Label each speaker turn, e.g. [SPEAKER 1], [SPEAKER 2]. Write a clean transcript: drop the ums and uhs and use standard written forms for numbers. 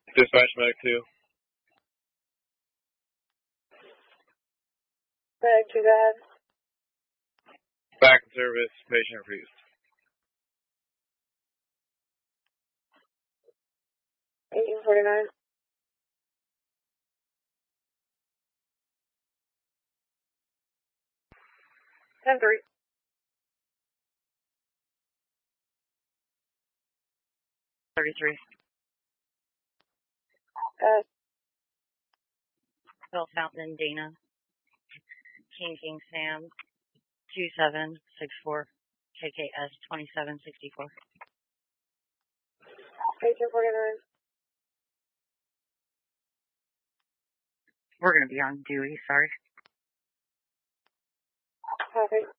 [SPEAKER 1] Dispatch Medic 2.
[SPEAKER 2] Medic 2, go ahead.
[SPEAKER 1] Back in service, patient refused.
[SPEAKER 2] 1849. 10-3.
[SPEAKER 3] 33. Bill Fountain, Dana. King Sam, 2764, KKS 2764.
[SPEAKER 2] 1849.
[SPEAKER 3] We're going to be on Dewey, sorry.
[SPEAKER 2] Copy.